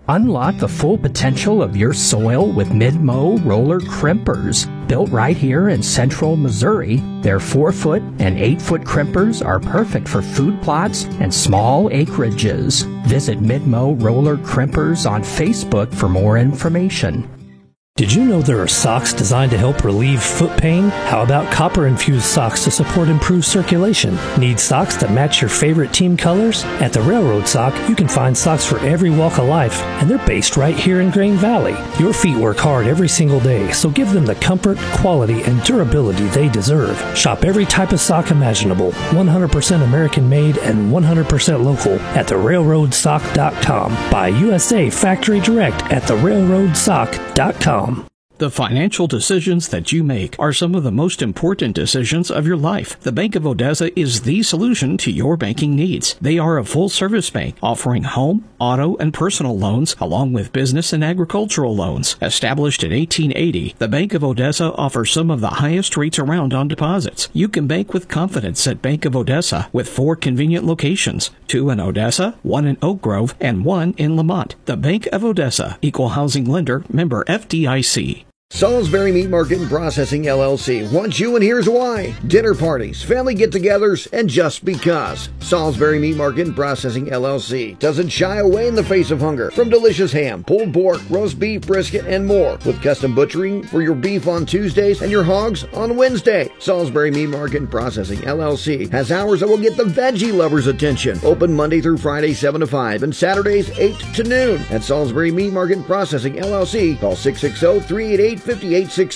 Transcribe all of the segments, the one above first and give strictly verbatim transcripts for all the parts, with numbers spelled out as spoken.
Unlock the full potential of your soil with Mid-Mow roller crimpers. Built right here in central Missouri, their four-foot and eight-foot crimpers are perfect for food plots and small acreages. Visit Mid-Mow roller crimpers on Facebook for more information. Did you know there are socks designed to help relieve foot pain? How about copper-infused socks to support improved circulation? Need socks that match your favorite team colors? At the Railroad Sock, you can find socks for every walk of life, and they're based right here in Grain Valley. Your feet work hard every single day, so give them the comfort, quality, and durability they deserve. Shop every type of sock imaginable, one hundred percent American-made and one hundred percent local at the railroad sock dot com. Buy U S A Factory Direct at the railroad sock dot com. The financial decisions that you make are some of the most important decisions of your life. The Bank of Odessa is the solution to your banking needs. They are a full-service bank offering home, auto, and personal loans, along with business and agricultural loans. Established in eighteen eighty, the Bank of Odessa offers some of the highest rates around on deposits. You can bank with confidence at Bank of Odessa with four convenient locations, two in Odessa, one in Oak Grove, and one in Lamont. The Bank of Odessa, Equal Housing Lender, member F D I C. Salisbury Meat Market and Processing L L C wants you, and here's why. Dinner parties, family get-togethers, and just because. Salisbury Meat Market and Processing L L C doesn't shy away in the face of hunger. From delicious ham, pulled pork, roast beef, brisket, and more. With custom butchering for your beef on Tuesdays and your hogs on Wednesday. Salisbury Meat Market and Processing L L C has hours that will get the veggie lovers' attention. Open Monday through Friday, seven to five, and Saturdays, eight to noon. At Salisbury Meat Market and Processing L L C, call six six zero, three eight eight, five eight one six.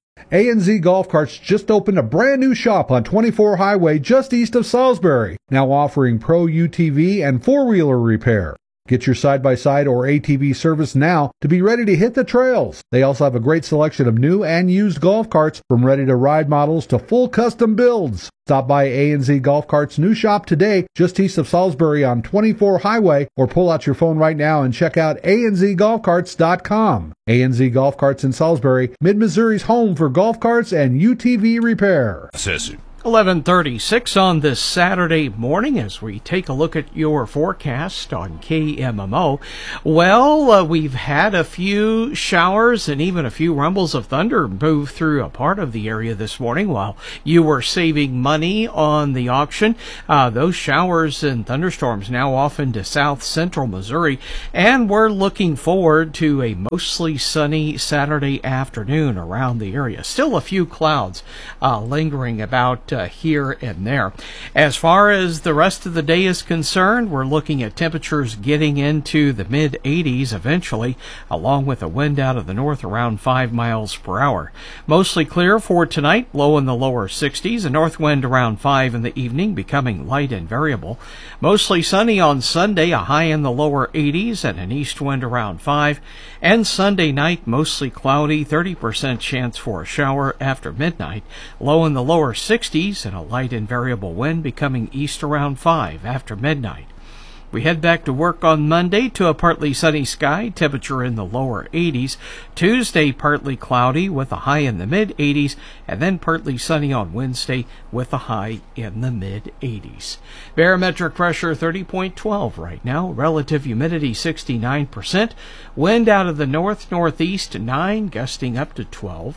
A and Z Golf Carts just opened a brand new shop on twenty-four Highway just east of Salisbury, now offering pro U T V and four-wheeler repair. Get your side-by-side or A T V service now to be ready to hit the trails. They also have a great selection of new and used golf carts, from ready-to-ride models to full custom builds. Stop by A and Z Golf Carts' new shop today, just east of Salisbury on twenty-four Highway, or pull out your phone right now and check out A N Z golf carts dot com. A and Z Golf Carts in Salisbury, Mid-Missouri's home for golf carts and U T V repair. eleven thirty-six on this Saturday morning as we take a look at your forecast on K M M O. Well, uh, we've had a few showers and even a few rumbles of thunder move through a part of the area this morning while you were saving money on the auction. Uh, those showers and thunderstorms now off into south central Missouri, and we're looking forward to a mostly sunny Saturday afternoon around the area. Still a few clouds uh, lingering about Uh, here and there. As far as the rest of the day is concerned, we're looking at temperatures getting into the mid eighties eventually, along with a wind out of the north around five miles per hour. Mostly clear for tonight, low in the lower sixties, a north wind around five in the evening, becoming light and variable. Mostly sunny on Sunday, a high in the lower eighties and an east wind around five. And Sunday night, mostly cloudy, thirty percent chance for a shower after midnight, low in the lower sixties, and a light and variable wind becoming east around five after midnight. We head back to work on Monday to a partly sunny sky, temperature in the lower eighties. Tuesday, partly cloudy with a high in the mid eighties, and then partly sunny on Wednesday with a high in the mid eighties. Barometric pressure thirty point one two right now, relative humidity sixty-nine percent, wind out of the north-northeast nine, gusting up to twelve.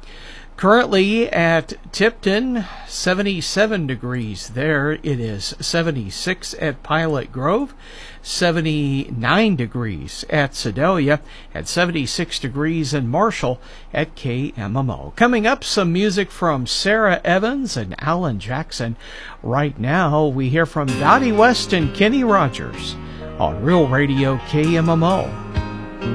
Currently at Tipton, seventy-seven degrees there. It is seventy-six at Pilot Grove, seventy-nine degrees at Sedalia, and seventy-six degrees in Marshall at K M M O. Coming up, some music from Sarah Evans and Alan Jackson. Right now, we hear from Dottie West and Kenny Rogers on Real Radio K M M O.